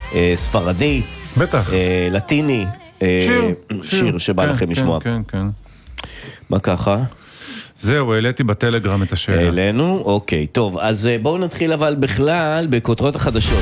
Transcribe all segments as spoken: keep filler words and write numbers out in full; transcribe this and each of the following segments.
ספרדי, בטח. לטיני, שיר, שיר שבא כן, לכם כן, לשמוע. כן, כן. מה ככה? זהו, העליתי בטלגרם את השאלה. העלינו? אוקיי, טוב, אז בואו נתחיל אבל בכלל בכותרות החדשות.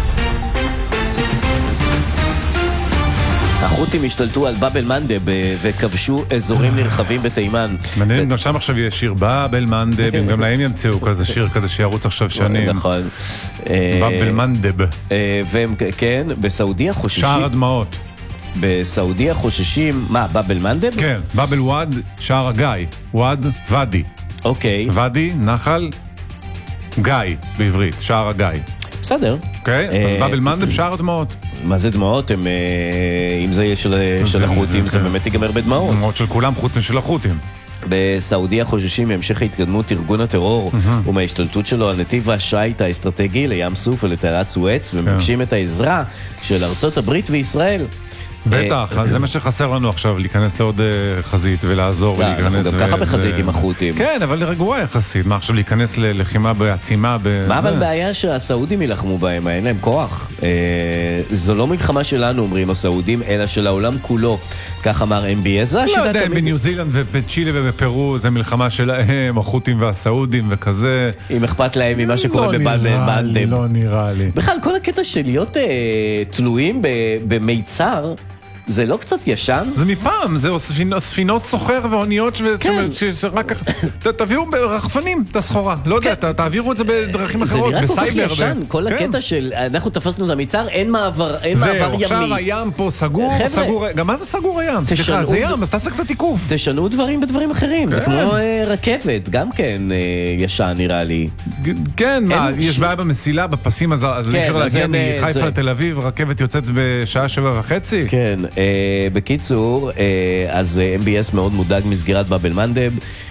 החות'ים השתלטו על באב אל-מנדב וכבשו אזורים נרחבים בתימן. מעניין, גם שם עכשיו יש שיר באב אל-מנדב, הם גם להם ימצאו כזה שיר כזה שירוץ עכשיו שנים. נכון. באב אל-מנדב. והם, כן, בסעודיה חוששים. שער הדמעות. בסעודיה חוששים, מה, באב אל-מנדב? כן, באב אל-וואד, שער הגיא. וואד, ואדי. אוקיי. ואדי, נחל, גיא בעברית, שער הגיא. בסדר. אוקיי, אז באב אל-מנדב, שער הדמעות. מה זה דמעות? אם זה יהיה של החות'ים, זה באמת ייגמר בדמעות. דמעות של כולם חוץ משל החות'ים. בסעודיה חוששים מהמשך התקדמות ארגון הטרור ומההשתלטות שלו על נתיב השיט האסטרטגי לים סוף ולתעלת סואץ, ומבקשים את העזרה של ארצות הברית וישראל. בטח, זה מה שחסר לנו עכשיו, להיכנס לעוד חזית ולעזור. אנחנו גם ככה בחזית עם החות'ים. כן, אבל רגועה יחסית. מה עכשיו להיכנס ללחימה בעצימה? מה אבל בעיה שהסעודים ילחמו בהם? אין להם כוח. זו לא מלחמה שלנו, אומרים הסעודים, אלא של העולם כולו. כך אמר אם בי אס. לא יודע, בניו זילנד ובצ'ילה ובפרו זה מלחמה שלהם, החות'ים והסעודים וכזה. אם אכפת להם ממה שקורה בבאב אל-מנדב. לא נראה לי. בכלל, כל הקטע של להיות תלויים במיצר, זה לא קצת ישן? זה מפעם, זה ספינות סוחר ואוניות שרק תביאו ברחפנים את הסחורה, לא יודע, תעבירו את זה בדרכים אחרות, בסייבר. זה נראה כל כך ישן, כל הקטע של אנחנו תפסנו את המיצר, אין מעבר ימי. זהו, עכשיו הים פה סגור, סגור, גם מה זה סגור הים? סליחה, זה ים, אז תעשה קצת עיקוף. תשנו דברים בדברים אחרים, זה כמו רכבת, גם כן ישן נראה לי. כן, מה, יש בעיה במסילה, בפסים, אז אי אפשר להגיע מחיפה לתל אביב, רכבת יוצאת בשעה שבע וחצי? כן. בקיצור, אז אם בי אס מאוד מודאג מסגירת באב אל-מנדב.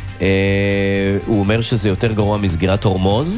הוא אומר שזה יותר גרוע מסגירת הורמוז.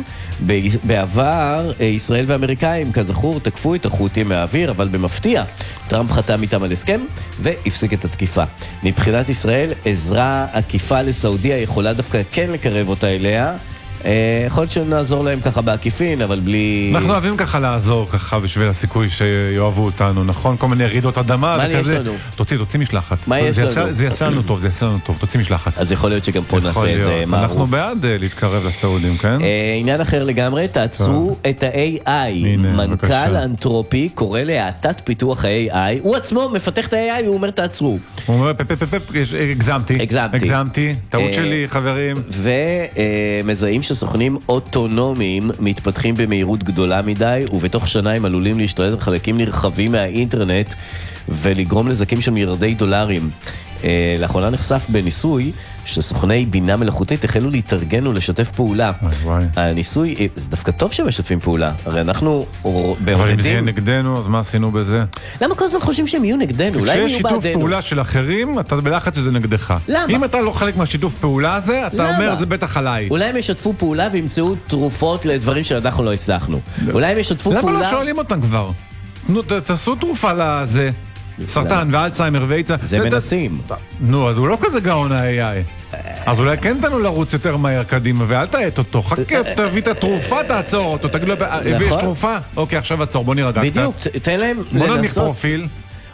בעבר ישראל ואמריקאים כזכור תקפו את החות'ים מהאוויר, אבל במפתיע טראמפ חתם איתם על הסכם והפסיק את התקיפה. מבחינת ישראל עזרה עקיפה לסעודיה יכולה דווקא כן לקרב אותה אליה. יכול להיות שנעזור להם ככה בעקיפין, אבל בלי... אנחנו אוהבים ככה לעזור ככה בשביל הסיכוי שיאהבו אותנו, נכון? כל מיני רעידות אדמה וכזה. תוציא, תוציא משלחת. מה יש לנו? זה יעשה לנו טוב, זה יעשה לנו טוב, תוציא משלחת. אז יכול להיות שגם פה נעשה איזה מערוף. אנחנו בעד להתקרב לסעודים, כן? עניין אחר לגמרי, תעצרו את ה-איי איי. מנכ"ל אנתרופי קורא להאטת פיתוח ה-איי איי. הוא עצמו מפתח את ה-איי איי, הוא אומר תעצרו. הוא אומר פפ פפ פפ, הגזמתי. הגזמתי. טעות שלי, חברים. ומזהים סוכנים אוטונומיים מתפתחים במהירות גדולה מדי, ובתוך שנה הם עלולים להשתלט על חלקים נרחבים מהאינטרנט ולגרום נזקים של מיליארדי דולרים. לאחרונה נחשף בניסוי שסוכני בינה מלאכותית החלו להתארגן ולשתף פעולה. הניסוי, זה דווקא טוב שמשתפים פעולה, הרי אנחנו אבל אם זה יהיה נגדנו, אז מה עשינו בזה? למה כל הזמן חושבים שהם יהיו נגדנו? כשיש שיתוף פעולה של אחרים, אתה בלחץ שזה נגדך. למה? אם אתה לא חלק מהשיתוף פעולה הזה, אתה אומר זה בטח עליי. אולי הם ישתפו פעולה וימצאו תרופות לדברים שאנחנו לא הצלחנו. אולי הם ישתפו פעולה... למה לא שואלים אותם כבר? נו, תעשו תרופה לזה. סרטן ואלצהיימר ואיצה. זה מנסים. נו, אז הוא לא כזה גאון ה-איי איי. אז אולי כן תנו לרוץ יותר מהר קדימה, ואל תעט אותו. חכה, תביא את התרופה, תעצור אותו. תגיד לו, יש תרופה? אוקיי, עכשיו עצור, בוא נרגע קצת. בדיוק, תן להם בוא נעמיק פרופיל.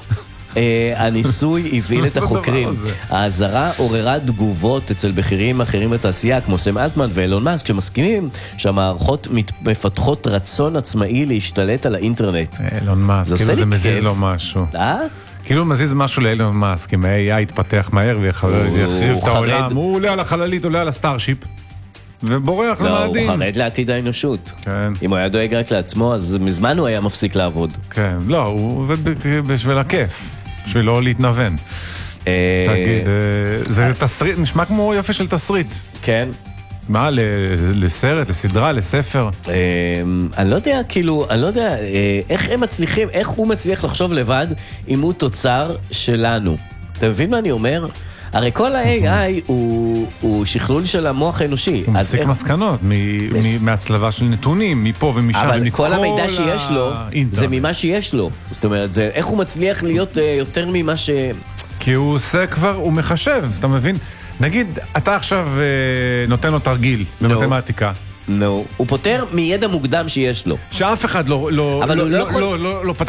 הניסוי הביל את החוקרים. ההזרה עוררה תגובות אצל בכירים אחרים בתעשייה, כמו סם אלטמן ואילון מאסק, שמסכימים שהמערכות מפתחות רצון עצמאי להשתלט על האינטרנט. אילון מאסק, כאילו זה מזיז לו משהו. אה? כאילו מזיז משהו לאילון מאסק, אם ה-איי איי יתפתח מהר ויחריב את העולם. הוא עולה על החללית, עולה על הסטארשיפ. ובורח למאדים. הוא חרד לעתיד האנושות. אם הוא היה דואג רק לעצמו, אז מזמן הוא היה מפסיק לעבוד. כן, לא, הוא עובד בשביל הכיף. בשביל לא להתנוון. תגיד, זה תסריט, נשמע כמו יפה של תסריט. כן. מה, לסרט, לסדרה, לספר? אני לא יודע, כאילו, אני לא יודע איך הם מצליחים, איך הוא מצליח לחשוב לבד אם הוא תוצר שלנו. אתה מבין מה אני אומר? הרי כל ה-איי איי הוא שכלול של המוח האנושי. הוא מסיק מסקנות מהצלבה של נתונים, מפה ומשם. אבל כל המידע שיש לו, זה ממה שיש לו. זאת אומרת, איך הוא מצליח להיות יותר ממה ש... כי הוא עושה כבר, הוא מחשב, אתה מבין? נגיד, אתה עכשיו נותן לו תרגיל במתמטיקה. נו, הוא פותר מידע מוקדם שיש לו. שאף אחד לא פתח